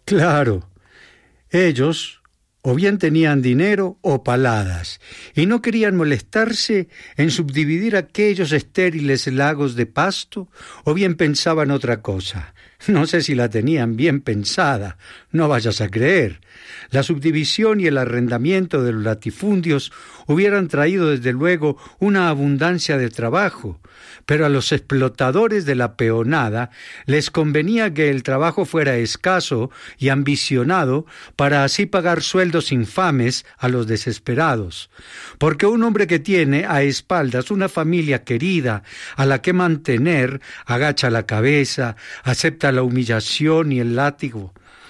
Claro, ellos o bien tenían dinero o paladas, y no querían molestarse en subdividir aquellos estériles lagos de pasto, o bien pensaban otra cosa. No sé si la tenían bien pensada, no vayas a creer. La subdivisión y el arrendamiento de los latifundios hubieran traído desde luego una abundancia de trabajo, pero a los explotadores de la peonada les convenía que el trabajo fuera escaso y ambicionado para así pagar sueldos infames a los desesperados, porque un hombre que tiene a espaldas una familia querida a la que mantener agacha la cabeza, acepta la humillación y el látigo.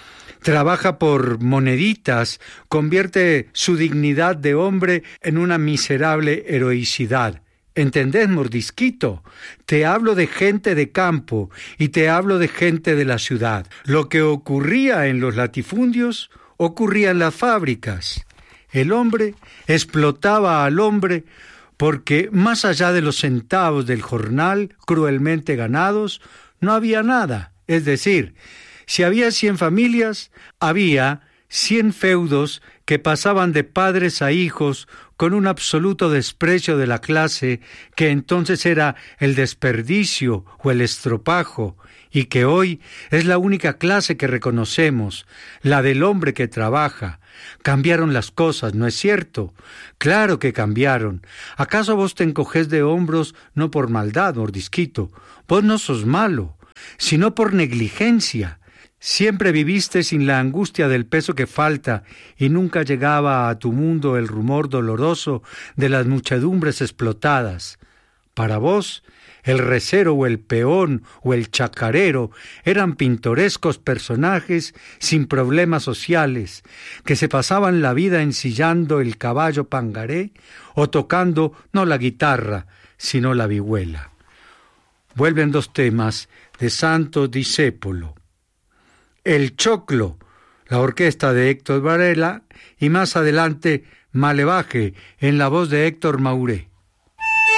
Trabaja por moneditas, convierte su dignidad de hombre en una miserable heroicidad. ¿Entendés, mordisquito? Te hablo de gente de campo y te hablo de gente de la ciudad. Lo que ocurría en los latifundios ocurría en las fábricas. El hombre explotaba al hombre porque más allá de los centavos del jornal cruelmente ganados, no había nada. Es decir, si había 100 familias, había 100 feudos que pasaban de padres a hijos con un absoluto desprecio de la clase que entonces era el desperdicio o el estropajo, y que hoy es la única clase que reconocemos, la del hombre que trabaja. Cambiaron las cosas, ¿no es cierto? Claro que cambiaron. ¿Acaso vos te encogés de hombros no por maldad, mordisquito? Vos no sos malo, sino por negligencia. Siempre viviste sin la angustia del peso que falta y nunca llegaba a tu mundo el rumor doloroso de las muchedumbres explotadas. Para vos, el recero o el peón o el chacarero eran pintorescos personajes sin problemas sociales, que se pasaban la vida ensillando el caballo pangaré o tocando no la guitarra, sino la vihuela. Vuelven 2 temas de Santo Discépolo. El Choclo, la orquesta de Héctor Varela, y más adelante Malevaje, en la voz de Héctor Mauré.